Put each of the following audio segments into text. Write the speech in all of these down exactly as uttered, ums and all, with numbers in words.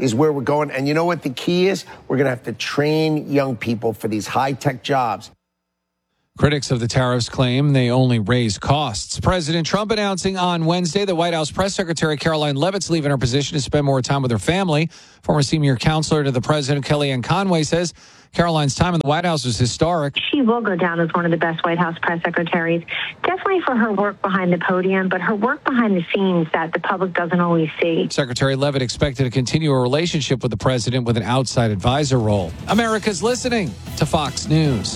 is where we're going. And you know what the key is? We're going to have to train young people for these high-tech jobs. Critics of the tariffs claim they only raise costs. President Trump announcing on Wednesday that White House Press Secretary Caroline Leavitt's leaving her position to spend more time with her family. Former senior counselor to the president, Kellyanne Conway, says Caroline's time in the White House was historic. She will go down as one of the best White House press secretaries, definitely for her work behind the podium, but her work behind the scenes that the public doesn't always see. Secretary Leavitt expected to continue a relationship with the president with an outside advisor role. America's listening to Fox News.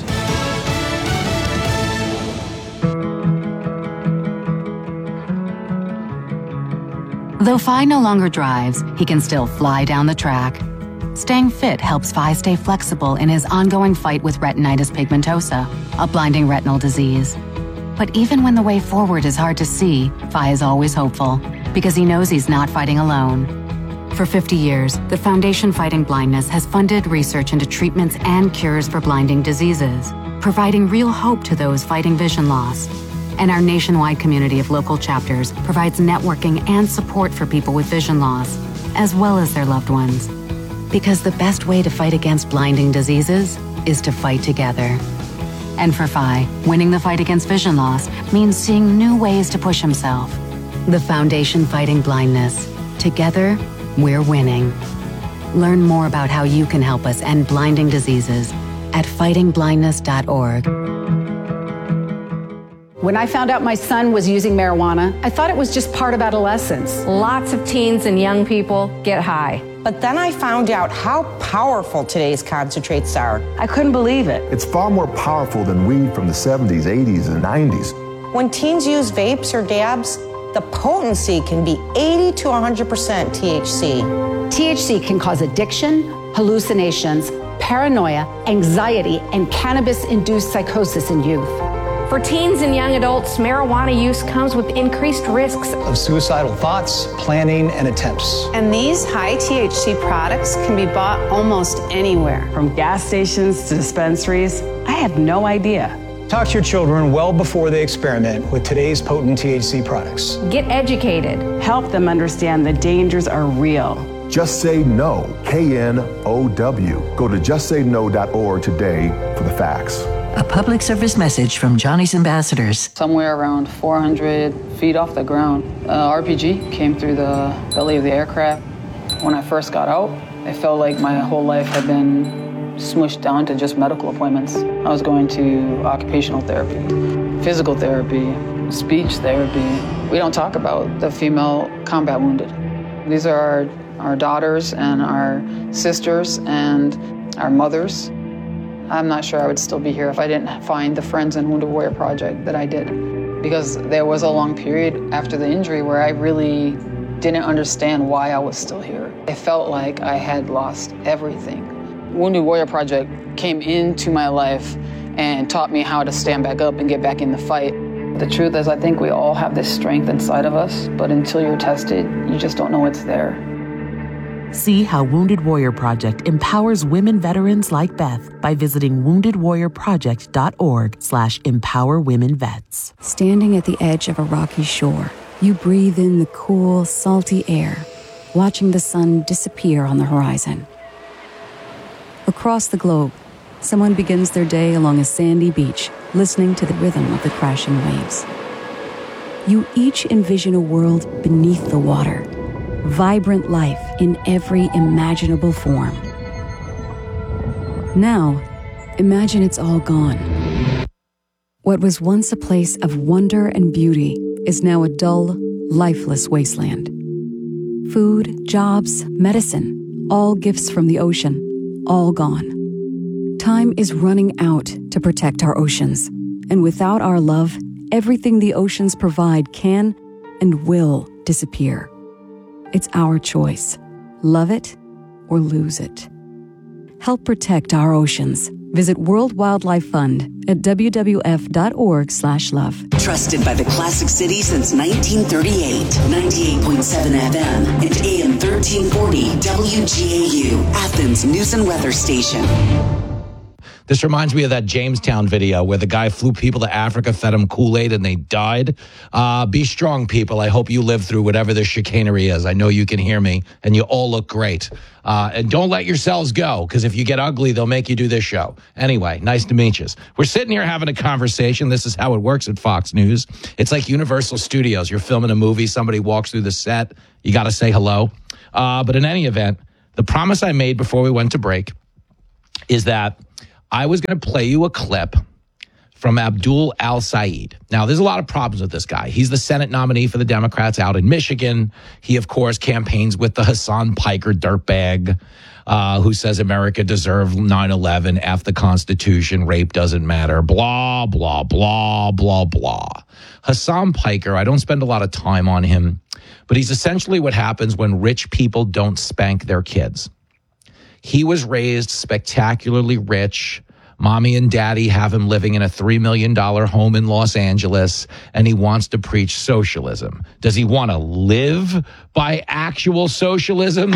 Though Phi no longer drives, he can still fly down the track. Staying fit helps Phi stay flexible in his ongoing fight with retinitis pigmentosa, a blinding retinal disease. But even when the way forward is hard to see, Phi is always hopeful, because he knows he's not fighting alone. For fifty years, the Foundation Fighting Blindness has funded research into treatments and cures for blinding diseases, providing real hope to those fighting vision loss. And our nationwide community of local chapters provides networking and support for people with vision loss, as well as their loved ones. Because the best way to fight against blinding diseases is to fight together. And for Phi, winning the fight against vision loss means seeing new ways to push himself. The Foundation Fighting Blindness. Together, we're winning. Learn more about how you can help us end blinding diseases at fighting blindness dot org. When I found out my son was using marijuana, I thought it was just part of adolescence. Lots of teens and young people get high. But then I found out how powerful today's concentrates are. I couldn't believe it. It's far more powerful than weed from the seventies, eighties, and nineties. When teens use vapes or dabs, the potency can be eighty to one hundred percent T H C. T H C can cause addiction, hallucinations, paranoia, anxiety, and cannabis-induced psychosis in youth. For teens and young adults, marijuana use comes with increased risks of suicidal thoughts, planning, and attempts. And these high T H C products can be bought almost anywhere. From gas stations to dispensaries. I had no idea. Talk to your children well before they experiment with today's potent T H C products. Get educated. Help them understand the dangers are real. Just Say No, K N O W. Go to just say no dot org today for the facts. A public service message from Johnny's Ambassadors. Somewhere around four hundred feet off the ground, uh, R P G came through the belly of the aircraft. When I first got out, I felt like my whole life had been smushed down to just medical appointments. I was going to occupational therapy, physical therapy, speech therapy. We don't talk about the female combat wounded. These are our, our daughters and our sisters and our mothers. I'm not sure I would still be here if I didn't find the Friends and Wounded Warrior Project that I did. Because there was a long period after the injury where I really didn't understand why I was still here. I felt like I had lost everything. Wounded Warrior Project came into my life and taught me how to stand back up and get back in the fight. The truth is, I think we all have this strength inside of us, but until you're tested, you just don't know it's there. See how Wounded Warrior Project empowers women veterans like Beth by visiting wounded warrior project dot org slash empower women vets. Standing at the edge of a rocky shore, you breathe in the cool, salty air, watching the sun disappear on the horizon. Across the globe, someone begins their day along a sandy beach, listening to the rhythm of the crashing waves. You each envision a world beneath the water, vibrant life in every imaginable form. Now, imagine it's all gone. What was once a place of wonder and beauty is now a dull, lifeless wasteland. Food, jobs, medicine, all gifts from the ocean, all gone. Time is running out to protect our oceans, and without our love, everything the oceans provide can and will disappear. It's our choice. Love it or lose it. Help protect our oceans. Visit World Wildlife Fund at w w f dot org slash love. Trusted by the Classic City since nineteen thirty-eight. ninety-eight point seven F M and A M thirteen forty W G A U, Athens News and Weather Station. This reminds me of that Jamestown video where the guy flew people to Africa, fed them Kool-Aid, and they died. Uh, be strong, people. I hope you live through whatever this chicanery is. I know you can hear me, and you all look great. Uh, and don't let yourselves go, because if you get ugly, they'll make you do this show. Anyway, nice to meet you. We're sitting here having a conversation. This is how it works at Fox News. It's like Universal Studios. You're filming a movie. Somebody walks through the set. You got to say hello. Uh, but in any event, the promise I made before we went to break is that I was going to play you a clip from Abdul Al-Sayed. Now, there's a lot of problems with this guy. He's the Senate nominee for the Democrats out in Michigan. He, of course, campaigns with the Hassan Piker dirtbag uh, who says America deserved nine eleven, F the Constitution, rape doesn't matter, blah, blah, blah, blah, blah. Hassan Piker, I don't spend a lot of time on him, but he's essentially what happens when rich people don't spank their kids. He was raised spectacularly rich. Mommy and daddy have him living in a three million dollars home in Los Angeles, and he wants to preach socialism. Does he want to live by actual socialism?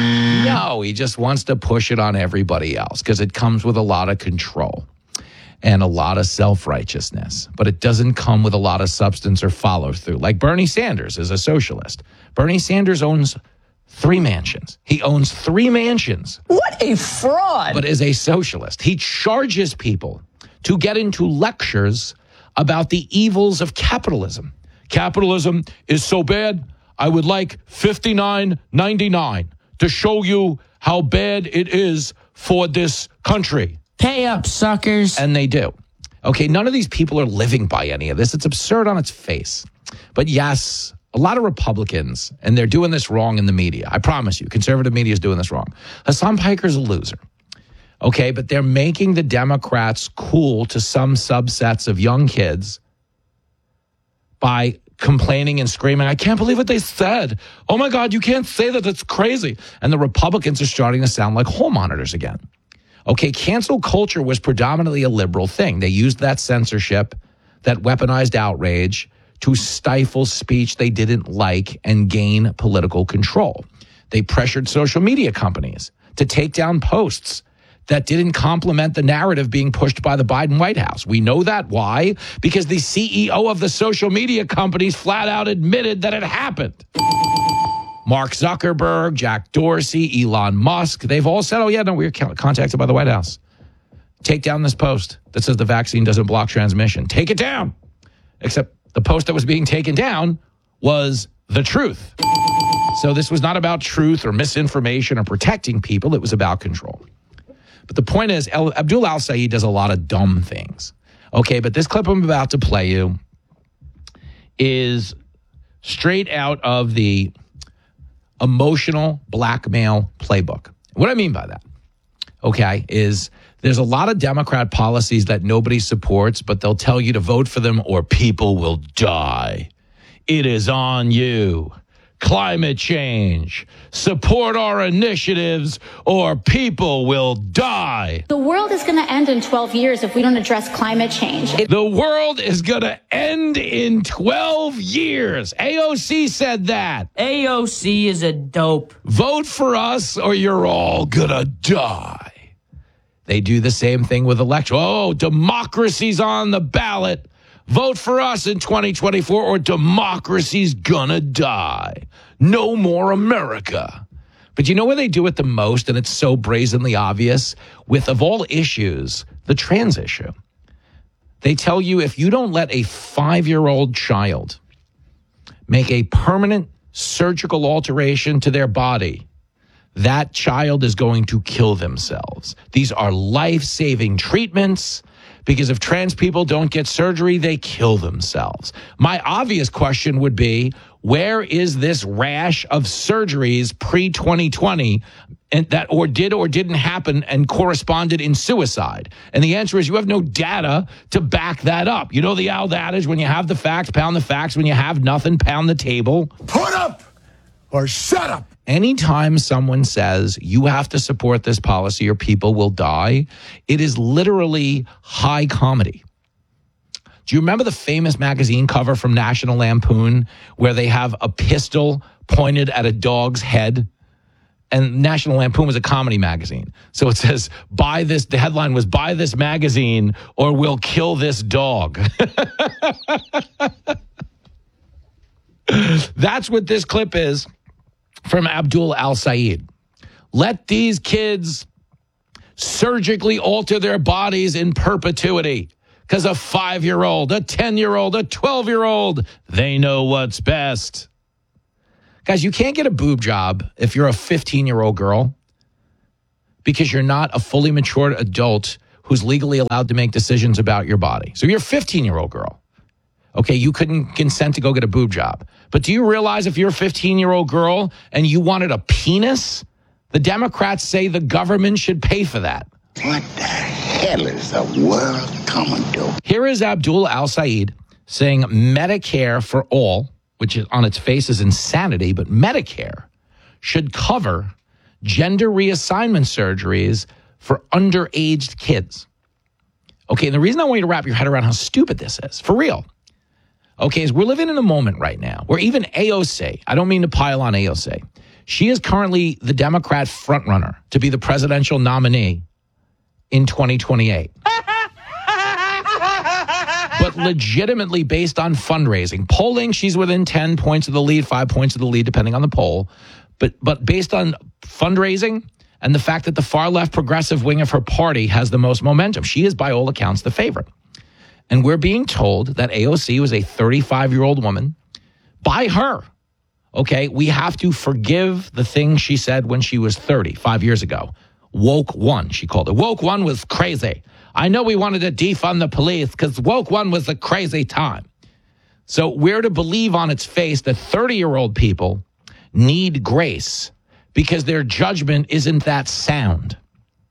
No, he just wants to push it on everybody else because it comes with a lot of control and a lot of self-righteousness. But it doesn't come with a lot of substance or follow-through. Like Bernie Sanders is a socialist. Bernie Sanders owns Three mansions. He owns three mansions. What a fraud. But is a socialist. He charges people to get into lectures about the evils of capitalism. Capitalism is so bad, I would like fifty-nine ninety-nine to show you how bad it is for this country. Pay up, suckers. And they do. Okay, none of these people are living by any of this. It's absurd on its face. But yes, a lot of Republicans, and they're doing this wrong in the media. I promise you, conservative media is doing this wrong. Hassan Piker's a loser. Okay, but they're making the Democrats cool to some subsets of young kids by complaining and screaming, I can't believe what they said. Oh my God, you can't say that. That's crazy. And the Republicans are starting to sound like hall monitors again. Okay, cancel culture was predominantly a liberal thing. They used that censorship, that weaponized outrage, to stifle speech they didn't like and gain political control. They pressured social media companies to take down posts that didn't complement the narrative being pushed by the Biden White House. We know that. Why? Because the C E O of the social media companies flat out admitted that it happened. Mark Zuckerberg, Jack Dorsey, Elon Musk, they've all said, oh yeah, no, we were contacted by the White House. Take down this post that says the vaccine doesn't block transmission. Take it down. Except the post that was being taken down was the truth. So this was not about truth or misinformation or protecting people. It was about control. But the point is, El- Abdul Al-Sayed does a lot of dumb things. Okay, but this clip I'm about to play you is straight out of the emotional blackmail playbook. What I mean by that, okay, is there's a lot of Democrat policies that nobody supports, but they'll tell you to vote for them or people will die. It is on you. Climate change. Support our initiatives or people will die. The world is going to end in twelve years if we don't address climate change. The world is going to end in twelve years. A O C said that. A O C is a dope. Vote for us or you're all going to die. They do the same thing with election. Oh, democracy's on the ballot. Vote for us in twenty twenty-four or democracy's gonna die. No more America. But you know where they do it the most, and it's so brazenly obvious? With, of all issues, the trans issue. They tell you if you don't let a five-year-old child make a permanent surgical alteration to their body, that child is going to kill themselves. These are life-saving treatments. Because if trans people don't get surgery, they kill themselves. My obvious question would be, where is this rash of surgeries pre twenty twenty and that or did or didn't happen and corresponded in suicide? And the answer is you have no data to back that up. You know the old adage, when you have the facts, pound the facts. When you have nothing, pound the table. Put up or shut up. Anytime someone says you have to support this policy or people will die, it is literally high comedy. Do you remember the famous magazine cover from National Lampoon where they have a pistol pointed at a dog's head And National Lampoon was a comedy magazine. So it says, buy this, the headline was, buy this magazine or we'll kill this dog. That's what this clip is from Abdul Al-Sayed. Let these kids surgically alter their bodies in perpetuity because a five-year-old, a ten-year-old, a twelve-year-old, they know what's best. Guys, you can't get a boob job if you're a fifteen-year-old girl because you're not a fully matured adult who's legally allowed to make decisions about your body. So you're a fifteen-year-old girl. Okay, you couldn't consent to go get a boob job. But do you realize if you're a fifteen-year-old girl and you wanted a penis, the Democrats say the government should pay for that. What the hell is the world coming to? Here is Abdul Al-Sayed saying Medicare for all, which is on its face is insanity, but Medicare should cover gender reassignment surgeries for underaged kids. Okay, and the reason I want you to wrap your head around how stupid this is, for real, okay, is we're living in a moment right now where even A O C, I don't mean to pile on A O C, she is currently the Democrat frontrunner to be the presidential nominee in twenty twenty-eight. But legitimately based on fundraising. Polling, she's within ten points of the lead, five points of the lead, depending on the poll. But but based on fundraising and the fact that the far left progressive wing of her party has the most momentum, she is by all accounts the favorite. And we're being told that A O C was a thirty-five-year-old woman. By her, okay, we have to forgive the things she said when she was thirty, five years ago. Woke one, she called it. Woke one was crazy. I know we wanted to defund the police because woke one was a crazy time. So we're to believe on its face that thirty-year-old people need grace because their judgment isn't that sound.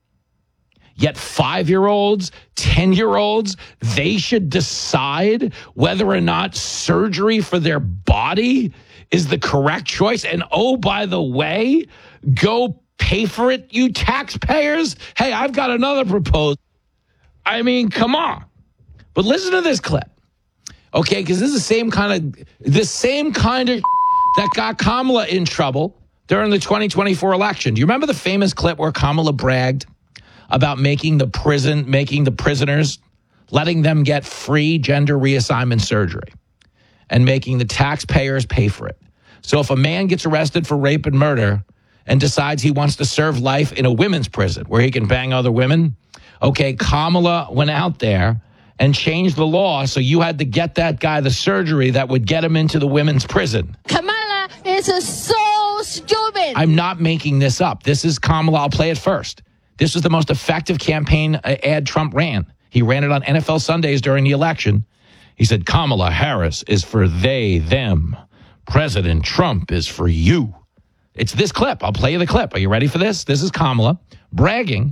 Yet five-year-olds, ten-year-olds, they should decide whether or not surgery for their body is the correct choice. And oh, by the way, go pay for it, you taxpayers. Hey, I've got another proposal. I mean, come on. But listen to this clip. Okay, because this is the same kind of the same kind of that got Kamala in trouble during the twenty twenty-four election. Do you remember the famous clip where Kamala bragged about making the prison, making the prisoners, letting them get free gender reassignment surgery and making the taxpayers pay for it? So if a man gets arrested for rape and murder and decides he wants to serve life in a women's prison where he can bang other women, okay, Kamala went out there and changed the law so you had to get that guy the surgery that would get him into the women's prison. Kamala is so stupid. I'm not making this up. This is Kamala. I'll play it first. This was the most effective campaign ad Trump ran. He ran it on N F L Sundays during the election. He said, Kamala Harris is for they, them. President Trump is for you. It's this clip. I'll play you the clip. Are you ready for this? This is Kamala bragging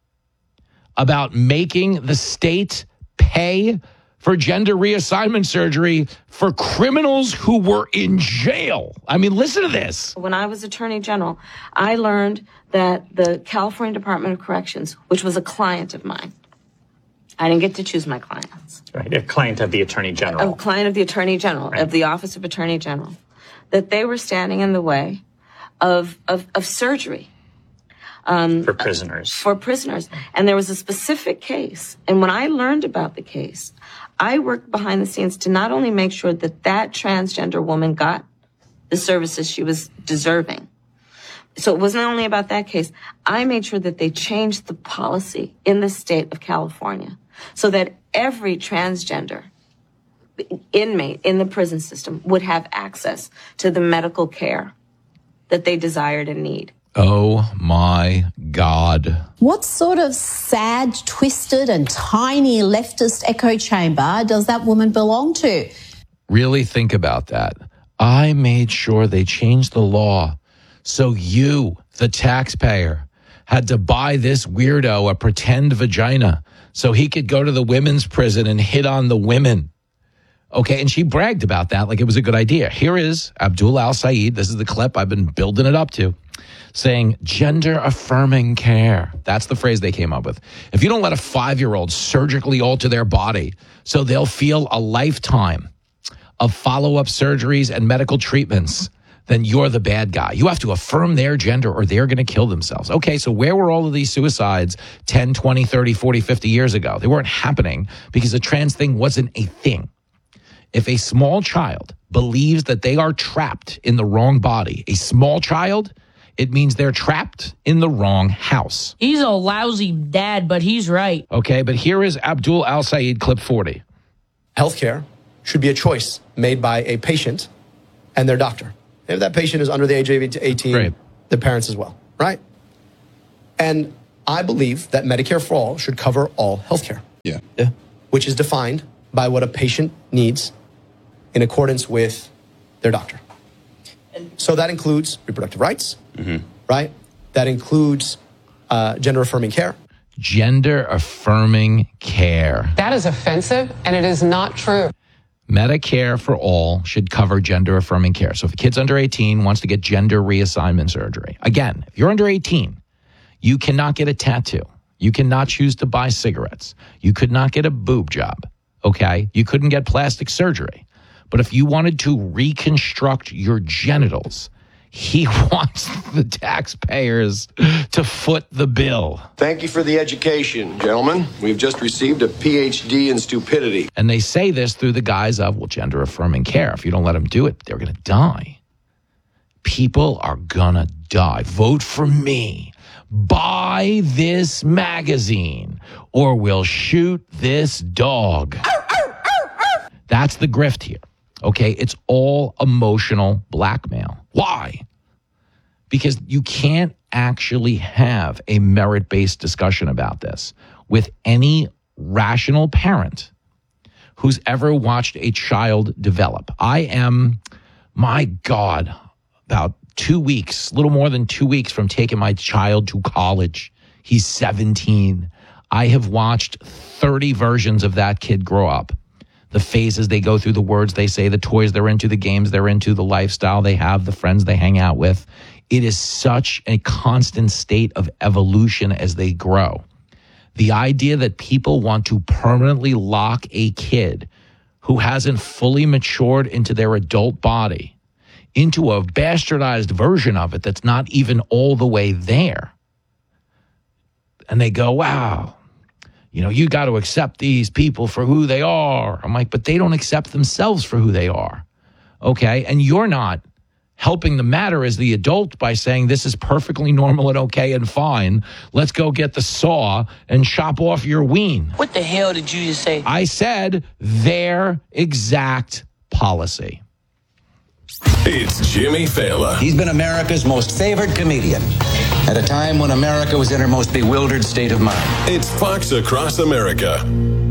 about making the state pay for gender reassignment surgery for criminals who were in jail. I mean, listen to this. When I was Attorney General, I learned that the California Department of Corrections, which was a client of mine, I didn't get to choose my clients. Right, a client of the Attorney General. A client of the Attorney General, right. Of the Office of Attorney General, that they were standing in the way of of, of surgery. Um, for prisoners. For prisoners. And there was a specific case. And when I learned about the case, I worked behind the scenes to not only make sure that that transgender woman got the services she was deserving. So it wasn't only about that case. I made sure that they changed the policy in the state of California so that every transgender inmate in the prison system would have access to the medical care that they desired and need. Oh, my God. What sort of sad, twisted, and tiny leftist echo chamber does that woman belong to? Really think about that. I made sure they changed the law so you, the taxpayer, had to buy this weirdo a pretend vagina so he could go to the women's prison and hit on the women. Okay, and she bragged about that like it was a good idea. Here is Abdul Al-Sayed. This is the clip I've been building it up to. Saying gender-affirming care. That's the phrase they came up with. If you don't let a five-year-old surgically alter their body so they'll feel a lifetime of follow-up surgeries and medical treatments then you're the bad guy. You have to affirm their gender or they're going to kill themselves. Okay, so where were all of these suicides ten, twenty, thirty, forty, fifty years ago? They weren't happening because the trans thing wasn't a thing. If a small child believes that they are trapped in the wrong body, a small child, it means they're trapped in the wrong house. He's a lousy dad, but he's right. Okay, but here is Abdul Al-Sayed, clip forty. Healthcare should be a choice made by a patient and their doctor. If that patient is under the age of eighteen, right. The parents as well, right? And I believe that Medicare for All should cover all healthcare. Yeah. Yeah. Which is defined by what a patient needs in accordance with their doctor. So that includes reproductive rights, mm-hmm. right? That includes uh, gender-affirming care. Gender-affirming care. That is offensive, and it is not true. Medicare for All should cover gender-affirming care. So if a kid's under eighteen wants to get gender reassignment surgery, again, if you're under eighteen, you cannot get a tattoo. You cannot choose to buy cigarettes. You could not get a boob job, okay? You couldn't get plastic surgery. But if you wanted to reconstruct your genitals, he wants the taxpayers to foot the bill. Thank you for the education, gentlemen. We've just received a P H D in stupidity. And they say this through the guise of, well, gender-affirming care. If you don't let them do it, they're going to die. People are going to die. Vote for me. Buy this magazine, or we'll shoot this dog. That's the grift here. Okay, it's all emotional blackmail. Why? Because you can't actually have a merit-based discussion about this with any rational parent who's ever watched a child develop. I am, my God, about two weeks, a little more than two weeks from taking my child to college. He's seventeen. I have watched thirty versions of that kid grow up. The phases they go through, the words they say, the toys they're into, the games they're into, the lifestyle they have, the friends they hang out with. It is such a constant state of evolution as they grow. The idea that people want to permanently lock a kid who hasn't fully matured into their adult body into a bastardized version of it that's not even all the way there. And they go, wow, you know, you got to accept these people for who they are. I'm like, but they don't accept themselves for who they are. Okay. And you're not helping the matter as the adult by saying this is perfectly normal and okay and fine. Let's go get the saw and chop off your ween. What the hell did you just say? I said their exact policy. It's Jimmy Fallon. He's been America's most favored comedian at a time when America was in her most bewildered state of mind. It's Fox Across America.